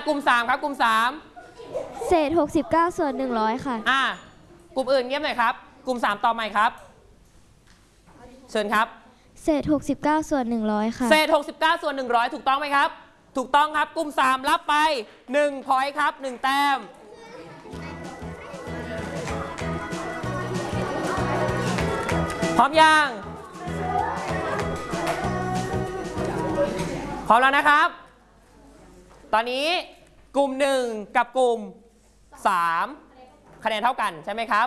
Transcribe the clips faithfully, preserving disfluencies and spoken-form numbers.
กลุ่มสามครับกลุ่มสามเศษหกสิบเก้าส่วนหนึ่งร้อยค่ะอ่ากลุ่มอื่นเงียบหน่อยครับกลุ่มสามต่อใหม่ครับเชิญครับเศษหกสิบเก้าส่วนหนึ่งร้อยค่ะเศษหกสิบเก้าส่วนหนึ่งร้อยถูกต้องไหมครับถูกต้องครับกลุ่มสามรับไปหนึ่งพอยต์ครับหนึ่งแต้มพร้อมยังพร้อมแล้วนะครับตอนนี้กลุ่มหนึ่งกับกลุ่มสามคะแนนเท่ากันใช่ไหมครับ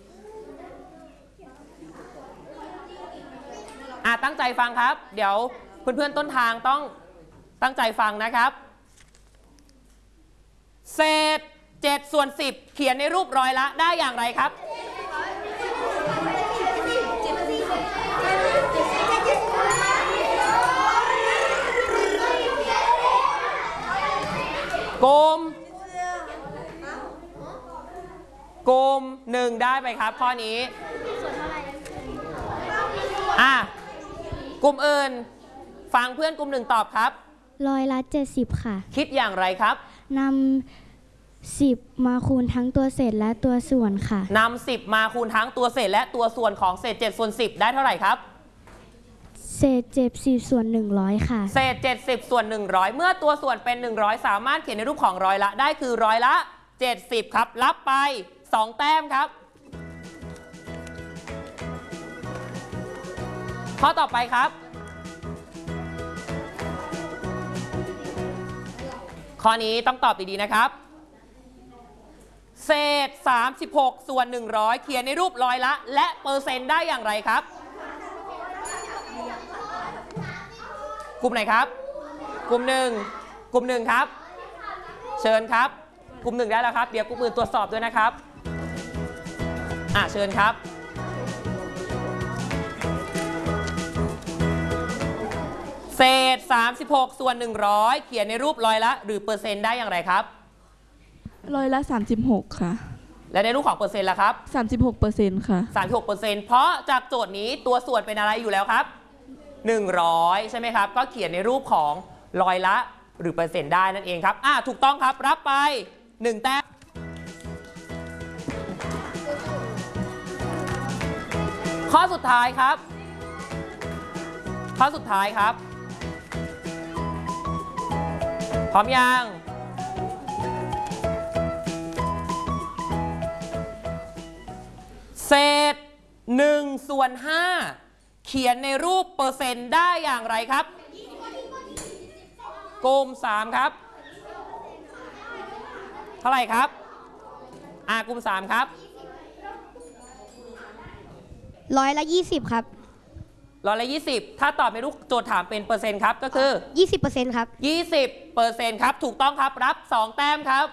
อ่ะตั้งใจฟังครับเดี๋ยวเพื่อนๆต้นทางต้องตั้งใจฟังนะครับเศษเจ็ดส่วนสิบเขียนในรูปร้อยละได้อย่างไรครับกลุ่มกลุ่มหนึ่งได้ไปครับข้อนี้อ่ะกลุ่มอื่นฟังเพื่อนกลุ่มหนึ่งตอบครับร้อยละเจ็ดสิบค่ะคิดอย่างไรครับนำสิบมาคูณทั้งตัวเศษและตัวส่วนค่ะนำสิบมาคูณทั้งตัวเศษและตัวส่วนของเศษเจ็ดส่วนสิบได้เท่าไหร่ครับเศษเจ็ดสิบส่วนหนึ่งร้อยค่ะเศษเจ็ดสิบส่วนหนึ่งร้อยเมื่อตัวส่วนเป็นหนึ่งร้อยสามารถเขียนในรูปของร้อยละได้คือร้อยละเจ็ดสิบครับรับไปสองแต้มครับข้อต่อไปครับข้อนี้ต้องตอบดีๆนะครับเศษสามสิบหกส่วนหนึ่งร้อยเขียนในรูปร้อยละและเปอร์เซ็นต์ได้อย่างไรครับกลุ่มไหนครับกลุ่มหนึ่งกลุ่มหนึ่งครับเชิญครับกลุ่มหนึ่งได้แล้วครับเดี๋ยวกลุ่มอื่นตรวจสอบด้วยนะครับอ่ะเชิญครับเศษสามสิบหกส่วนหนึ่งร้อยเขียนในรูปร้อยละหรือเปอร์เซ็นต์ได้อย่างไรครับร้อยละสามสิบหกค่ะและในรูปของเปอร์เซ็นต์ล่ะครับสามสิบหกเปอร์เซ็นต์ค่ะสามสิบหกเปอร์เซ็นต์เพราะจากโจทย์นี้ตัวส่วนเป็นอะไรอยู่แล้วครับหนึ่งร้อยใช่ไหมครับก็เขียนในรูปของร้อยละหรือเปอร์เซ็นต์ได้นั่นเองครับอ่าถูกต้องครับรับไปหนึ่งแต้มข้อสุดท้ายครับข้อสุดท้ายครับพร้อมยังเศษหนึ่งส่วนห้าเขียนในรูปเปอร์เซ็นต์ได้อย่างไรครับกลุ่มสามครับเท่าไหร่ครับอ่ากลุ่มสามครับร้อยละยี่สิบครับร้อยละยี่สิบถ้าตอบในรูปโจทย์ถามเป็นเปอร์เซ็นต์ครับก็คือยี่สิบเปอร์เซ็นต์ครับยี่สิบเปอร์เซ็นต์ครับถูกต้องครับรับสองแต้มครับ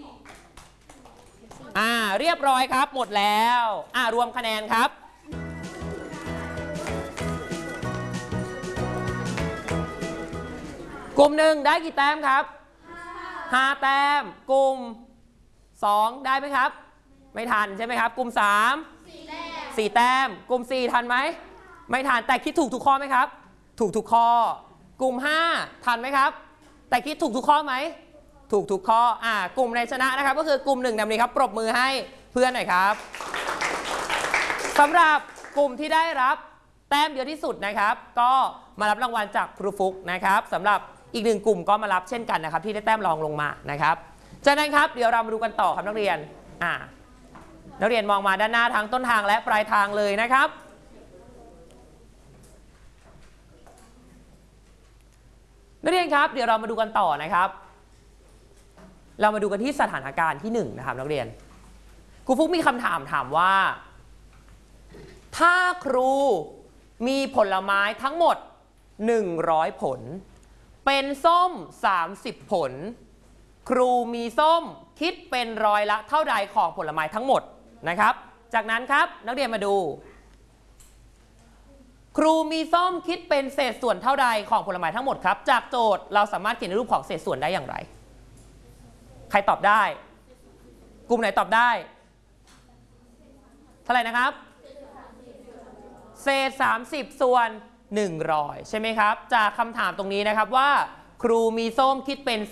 อ่าเรียบร้อยครับหมดแล้วอ่ารวมคะแนนครับกลุ่มหนึ่งได้กี่แต้มครับห้าแต้มกลุ่มสองได้ไหมครับไม่ทันใช่ไหมครับกลุ่มสามสี่แต้มกลุ่มสี่ทันไหมไม่ทันแต่คิดถูกทุกข้อไหมครับถูกทุกข้อกลุ่มห้าทันไหมครับแต่คิดถูกทุกข้อไหมถูกทุกข้ออ่ากลุ่มในชนะนะครับก็คือกลุ่มหนึ่งนำนี้ครับปรบมือให้เพื่อนหน่อยครับสำหรับกลุ่มที่ได้รับแต้มเยอะที่สุดนะครับก็มารับรางวัลจากครูฟุกนะครับสำหรับอีกหนึ่งกลุ่มก็มารับเช่นกันนะครับที่ได้แต้มรองลงมานะครับจากนั้นครับเดี๋ยวเรามาดูกันต่อครับนักเรียนอ่านักเรียนมองมาด้านหน้าทั้งต้นทางและปลายทางเลยนะครับนักเรียนครับเดี๋ยวเรามาดูกันต่อนะครับเรามาดูกันที่สถานการณ์ที่หนึ่งนะครับนักเรียนครูฟุกมีคำถามถามว่าถ้าครูมีผลไม้ทั้งหมดหนึ่งร้อยผลเป็นส้มสามสิบผลครูมีส้มคิดเป็นร้อยละเท่าใดของผลไม้ทั้งหมดนะครับจากนั้นครับนักเรียนมาดูครูมีส้มคิดเป็นเศษส่วนเท่าใดของผลไม้ทั้งหมดครับจากโจทย์เราสามารถเขียนในรูปของเศษส่วนได้อย่างไรใครตอบได้กลุ่มไหนตอบได้เท่าไหร่นะครับเศษสามสิบส่วนหนึ่งร้อยใช่ไหมครับจากคำถามตรงนี้นะครับว่าครูมีส้มคิดเป็น